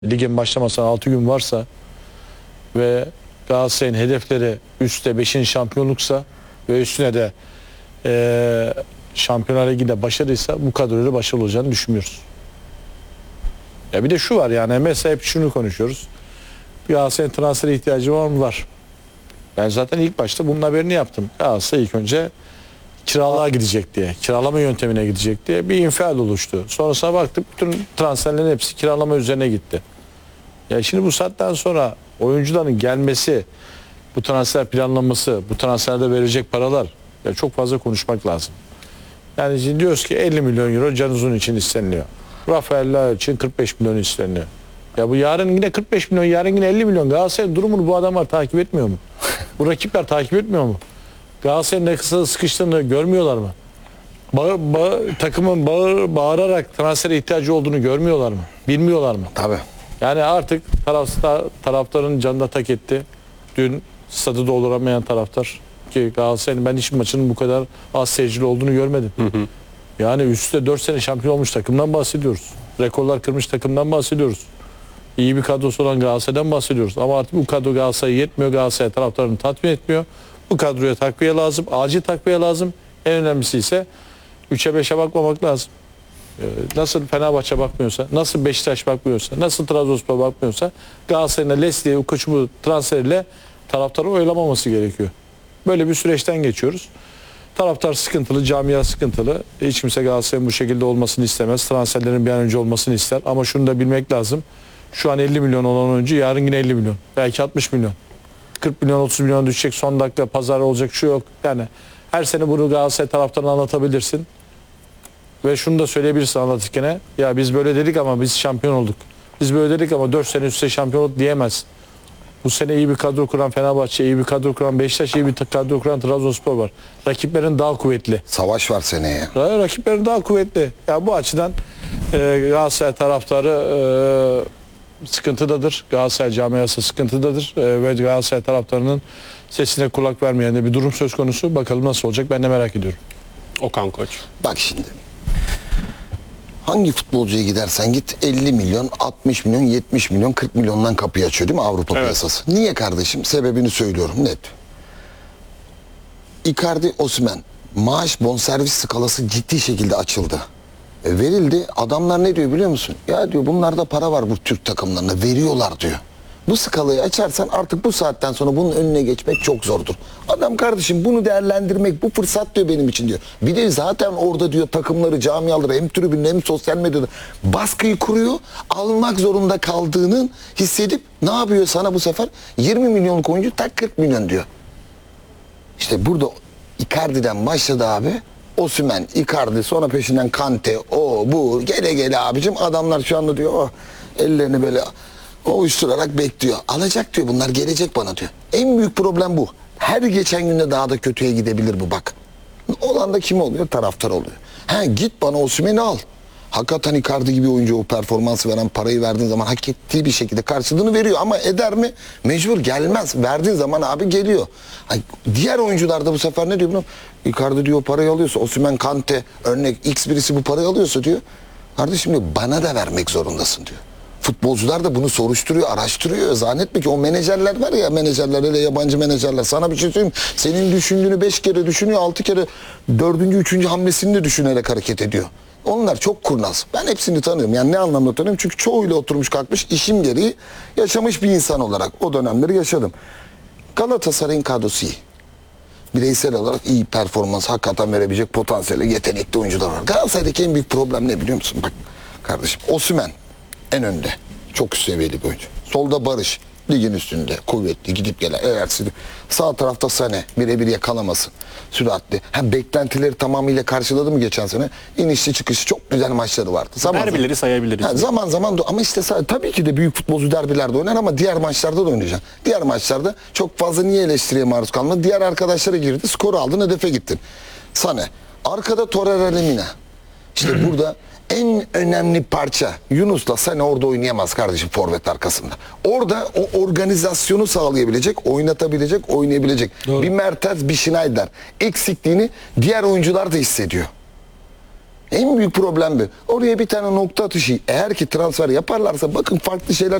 Ligin başlamasına 6 gün varsa ve Galatasaray'ın hedefleri üstte 5. şampiyonluksa ve üstüne de Şampiyonlar Ligi'nde başarıysa bu kadroyla başarılı olacağını düşünmüyoruz. Ya bir de şu var, yani mesela hep şunu konuşuyoruz. Galatasaray'ın transfere ihtiyacı var mı? Var. Ben zaten ilk başta bunun haberini yaptım. Galatasaray ilk önce kiralığa gidecek diye, kiralama yöntemine gidecek diye bir infial oluştu. Sonrasına baktık, bütün transferlerin hepsi kiralama üzerine gitti. Ya şimdi bu saatten sonra oyuncuların gelmesi, bu transfer planlaması, bu transferde verecek paralar, ya çok fazla konuşmak lazım. Yani şimdi diyoruz ki 50 milyon euro Can Uzun için isteniliyor. Rafael için 45 milyon isteniliyor. Ya bu yarın yine 45 milyon, yarın yine 50 milyon. Galatasaray durumunu bu adamlar takip etmiyor mu? Bu rakipler takip etmiyor mu? Galatasaray'ın ne kısa sıkıştığını görmüyorlar mı? Takımın bağırarak transfere ihtiyacı olduğunu görmüyorlar mı? Bilmiyorlar mı? Tabii. Yani artık taraftarın canına tak etti. Dün stadı dolduramayan taraftar, ki Galatasaray'ın ben hiç maçının bu kadar az seyircili olduğunu görmedim. Yani üstte 4 sene şampiyon olmuş takımdan bahsediyoruz. Rekorlar kırmış takımdan bahsediyoruz. İyi bir kadrosu olan Galatasaray'dan bahsediyoruz. Ama artık bu kadro Galatasaray'a yetmiyor. Galatasaray taraftarını tatmin etmiyor. Bu kadroya takviye lazım. Acil takviye lazım. En önemlisi ise 3'e 5'e bakmamak lazım. Nasıl Fenerbahçe bakmıyorsa, nasıl Beşiktaş bakmıyorsa, nasıl Trabzonspor bakmıyorsa Galatasaray'ın Leslie'ye bu transferiyle taraftarı oylamaması gerekiyor. Böyle bir süreçten geçiyoruz. Taraftar sıkıntılı, camia sıkıntılı. Hiç kimse Galatasaray'ın bu şekilde olmasını istemez. Transferlerin bir an önce olmasını ister. Ama şunu da bilmek lazım. Şu an 50 milyon olan oyuncu yarın yine 50 milyon. Belki 60 milyon. 40 milyon, 30 milyon düşecek, son dakika pazar olacak, şu yok. Yani her sene bunu Galatasaray taraftarına anlatabilirsin. Ve şunu da söyleyebilirsin anlatırken, ya biz böyle dedik ama biz şampiyon olduk. Biz böyle dedik ama 4 sene üstte şampiyon olduk diyemez. Bu sene iyi bir kadro kuran Fenerbahçe, iyi bir kadro kuran Beşiktaş, iyi bir kadro kuran Trabzonspor var. Rakiplerin daha kuvvetli. Savaş var seneye. Rakiplerin daha kuvvetli. Ya bu açıdan Galatasaray taraftarı sıkıntıdadır. Galatasaray camiası sıkıntıdadır. Ve Galatasaray taraftarının sesine kulak vermeyen de bir durum söz konusu. Bakalım nasıl olacak, ben de merak ediyorum. Okan Koç. Bak şimdi. Hangi futbolcuya gidersen git 50 milyon, 60 milyon, 70 milyon, 40 milyondan kapıyı açıyor değil mi Avrupa piyasası? Niye kardeşim? Sebebini söylüyorum net. Icardi, Osimhen maaş bonservis skalası ciddi şekilde açıldı. Verildi. Adamlar ne diyor biliyor musun? Ya diyor bunlarda para var bu Türk takımlarına, veriyorlar diyor. Bu skalayı açarsan artık bu saatten sonra bunun önüne geçmek çok zordur. Adam kardeşim bunu değerlendirmek, bu fırsat diyor benim için diyor. Bir de zaten orada diyor takımları, camiaları hem tribünde hem sosyal medyada baskıyı kuruyor. Almak zorunda kaldığının hissedip ne yapıyor sana bu sefer? 20 milyonluk oyuncu tak 40 milyon diyor. İşte burada Icardi'den başladı abi. Osimhen, Icardi, sonra peşinden Kante, o bu gele gele abicim, adamlar şu anda diyor ellerini böyle uyuşturarak bekliyor. Alacak diyor, bunlar gelecek bana diyor. En büyük problem bu. Her geçen günde daha da kötüye gidebilir bu bak. Olan da kim oluyor? Taraftar oluyor. Git bana Osimhen'i al. Hakikaten Icardi gibi oyuncu o performansı veren, parayı verdiğin zaman hak ettiği bir şekilde karşılığını veriyor. Ama eder mi? Mecbur gelmez. Verdiğin zaman abi geliyor. Diğer oyuncular da bu sefer ne diyor bunu? Icardi diyor parayı alıyorsa, Osimhen, Kante örnek X birisi bu parayı alıyorsa diyor. Kardeşim diyor bana da vermek zorundasın diyor. Futbolcular da bunu soruşturuyor, araştırıyor. Zannetme ki o menajerler var ya, menajerler, hele yabancı menajerler. Sana bir şey söyleyeyim. Senin düşündüğünü 5 kere düşünüyor, 6 kere 4. 3. hamlesini de düşünerek hareket ediyor. Onlar çok kurnaz. Ben hepsini tanıyorum. Yani ne anlamda tanıyorum? Çünkü çoğuyla oturmuş kalkmış, işim gereği yaşamış bir insan olarak o dönemleri yaşadım. Galatasaray'ın kadrosu iyi. Bireysel olarak iyi performans hakikaten verebilecek potansiyeli, yetenekli oyuncular var. Galatasaray'daki en büyük problem ne biliyor musun? Bak kardeşim, Osimhen en önde. Çok üst seviyeli bir oyuncu. Solda Barış. Ligin üstünde. Kuvvetli. Gidip gelen. Sağ tarafta Sané. Birebir yakalamasın. Süratli. Beklentileri tamamıyla karşıladı mı geçen sene? İnişli çıkışlı çok güzel maçları vardı. Derbileri sayabiliriz. Zaman zaman ama işte tabii ki de büyük futbolcu derbilerde oynar ama diğer maçlarda da oynayacak. Diğer maçlarda çok fazla niye eleştiriye maruz kalmadı? Diğer arkadaşlara girdi. Skoru aldın, hedefe gittin. Sané. Arkada Torreira, Lemina. İşte burada en önemli parça. Yunus'la sen orada oynayamaz kardeşim forvet arkasında. Orada o organizasyonu sağlayabilecek, oynatabilecek, oynayabilecek. Doğru. Bir Mertens, bir Schneider eksikliğini diğer oyuncular da hissediyor. En büyük problem bu. Oraya bir tane nokta atışı eğer ki transfer yaparlarsa bakın farklı şeyler